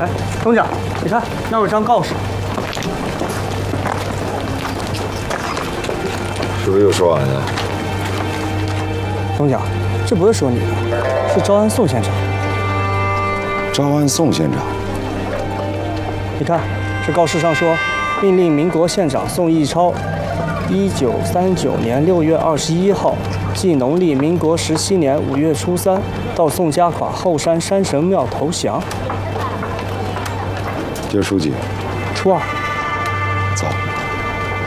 哎，东家，你看那有张告示， 是不是又说俺的？ 东家，这不是说你的，是招安宋县长。 招安宋县长。 你看，这告示上说，命令民国县长宋义超，1939年6月21号，即农历民国17年5月初3，到宋家垮后山山神庙投降。 今儿初几？ 初2。 走。